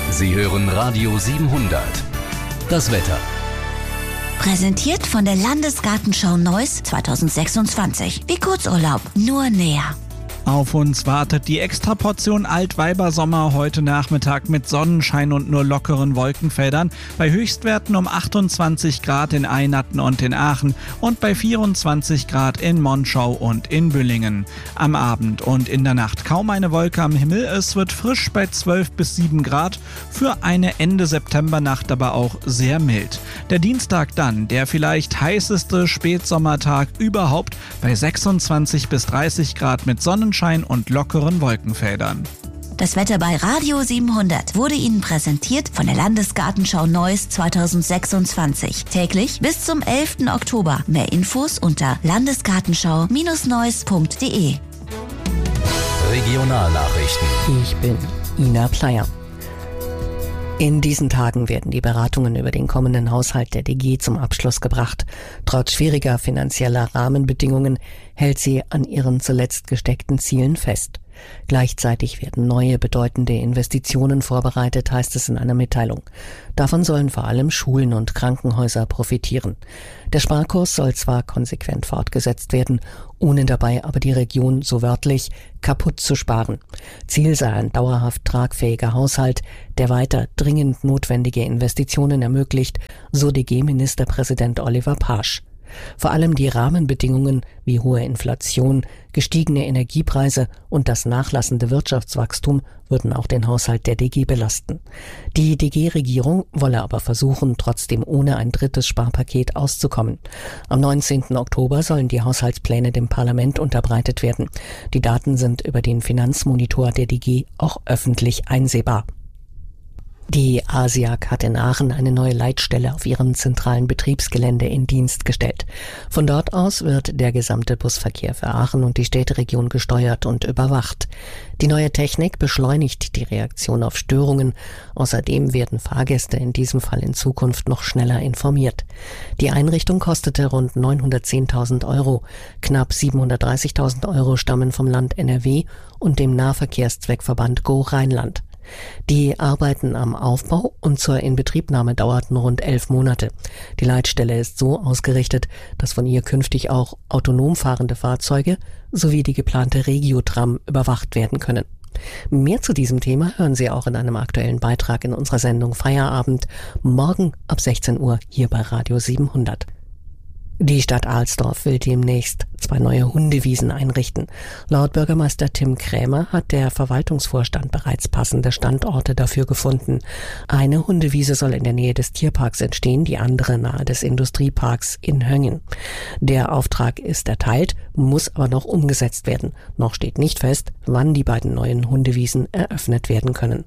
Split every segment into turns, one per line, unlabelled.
Sie hören Radio 700. Das Wetter.
Präsentiert von der Landesgartenschau Neuss 2026. Wie Kurzurlaub, nur näher.
Auf uns wartet die Extraportion Altweibersommer heute Nachmittag mit Sonnenschein und nur lockeren Wolkenfeldern bei Höchstwerten um 28 Grad in Eynatten und in Aachen und bei 24 Grad in Monschau und in Büllingen. Am Abend und in der Nacht kaum eine Wolke am Himmel, es wird frisch bei 12 bis 7 Grad, für eine Ende Septembernacht aber auch sehr mild. Der Dienstag dann, der vielleicht heißeste Spätsommertag überhaupt, bei 26 bis 30 Grad mit Sonnenschein und lockeren Wolkenfeldern.
Das Wetter bei Radio 700 wurde Ihnen präsentiert von der Landesgartenschau Neuss 2026. Täglich bis zum 11. Oktober. Mehr Infos unter landesgartenschau-neuss.de.
Regionalnachrichten.
Ich bin Ina Pleier. In diesen Tagen werden die Beratungen über den kommenden Haushalt der DG zum Abschluss gebracht. Trotz schwieriger finanzieller Rahmenbedingungen hält sie an ihren zuletzt gesteckten Zielen fest. Gleichzeitig werden neue bedeutende Investitionen vorbereitet, heißt es in einer Mitteilung. Davon sollen vor allem Schulen und Krankenhäuser profitieren. Der Sparkurs soll zwar konsequent fortgesetzt werden, ohne dabei aber die Region so wörtlich kaputt zu sparen. Ziel sei ein dauerhaft tragfähiger Haushalt, der weiter dringend notwendige Investitionen ermöglicht, so DG-Ministerpräsident Oliver Pasch. Vor allem die Rahmenbedingungen wie hohe Inflation, gestiegene Energiepreise und das nachlassende Wirtschaftswachstum würden auch den Haushalt der DG belasten. Die DG-Regierung wolle aber versuchen, trotzdem ohne ein drittes Sparpaket auszukommen. Am 19. Oktober sollen die Haushaltspläne dem Parlament unterbreitet werden. Die Daten sind über den Finanzmonitor der DG auch öffentlich einsehbar. Die ASIAG hat in Aachen eine neue Leitstelle auf ihrem zentralen Betriebsgelände in Dienst gestellt. Von dort aus wird der gesamte Busverkehr für Aachen und die Städteregion gesteuert und überwacht. Die neue Technik beschleunigt die Reaktion auf Störungen. Außerdem werden Fahrgäste in diesem Fall in Zukunft noch schneller informiert. Die Einrichtung kostete rund 910.000 €. Knapp 730.000 € stammen vom Land NRW und dem Nahverkehrszweckverband Go Rheinland. Die Arbeiten am Aufbau und zur Inbetriebnahme dauerten rund 11 Monate. Die Leitstelle ist so ausgerichtet, dass von ihr künftig auch autonom fahrende Fahrzeuge sowie die geplante Regiotram überwacht werden können. Mehr zu diesem Thema hören Sie auch in einem aktuellen Beitrag in unserer Sendung Feierabend, morgen ab 16 Uhr hier bei Radio 700. Die Stadt Alsdorf will demnächst 2 neue Hundewiesen einrichten. Laut Bürgermeister Tim Krämer hat der Verwaltungsvorstand bereits passende Standorte dafür gefunden. Eine Hundewiese soll in der Nähe des Tierparks entstehen, die andere nahe des Industrieparks in Höngen. Der Auftrag ist erteilt, muss aber noch umgesetzt werden. Noch steht nicht fest, wann die beiden neuen Hundewiesen eröffnet werden können.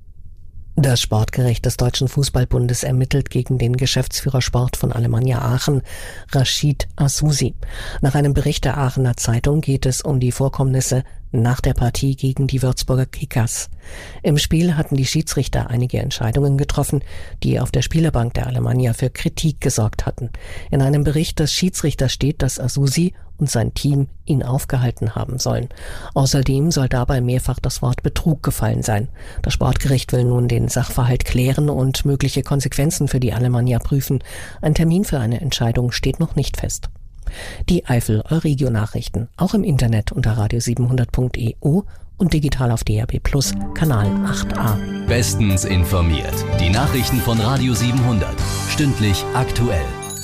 Das Sportgericht des Deutschen Fußballbundes ermittelt gegen den Geschäftsführer Sport von Alemannia Aachen, Rashid Asusi. Nach einem Bericht der Aachener Zeitung geht es um die Vorkommnisse nach der Partie gegen die Würzburger Kickers. Im Spiel hatten die Schiedsrichter einige Entscheidungen getroffen, die auf der Spielerbank der Alemannia für Kritik gesorgt hatten. In einem Bericht des Schiedsrichters steht, dass Asusi und sein Team ihn aufgehalten haben sollen. Außerdem soll dabei mehrfach das Wort Betrug gefallen sein. Das Sportgericht will nun den Sachverhalt klären und mögliche Konsequenzen für die Alemannia prüfen. Ein Termin für eine Entscheidung steht noch nicht fest. Die Eifel Euregio Nachrichten, auch im Internet unter radio700.eu und digital auf DAB+ Kanal 8a.
Bestens informiert. Die Nachrichten von Radio 700. Stündlich aktuell.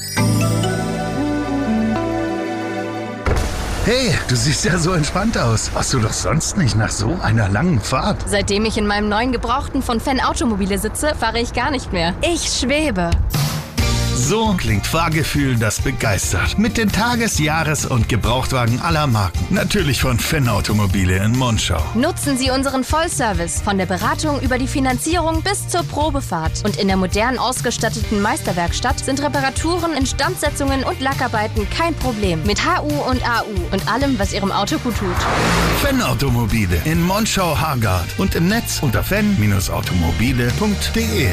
Hey, du siehst ja so entspannt aus. Warst du doch sonst nicht nach so einer langen Fahrt?
Seitdem ich in meinem neuen Gebrauchten von Fenn Automobile sitze, fahre ich gar nicht mehr. Ich schwebe.
So klingt Fahrgefühl, das begeistert. Mit den Tages-, Jahres- und Gebrauchtwagen aller Marken. Natürlich von Fenn Automobile in Monschau.
Nutzen Sie unseren Vollservice von der Beratung über die Finanzierung bis zur Probefahrt. Und in der modern ausgestatteten Meisterwerkstatt sind Reparaturen, Instandsetzungen und Lackarbeiten kein Problem. Mit HU und AU und allem, was Ihrem Auto gut tut.
Fenn Automobile in Monschau-Hargard und im Netz unter fenn-automobile.de.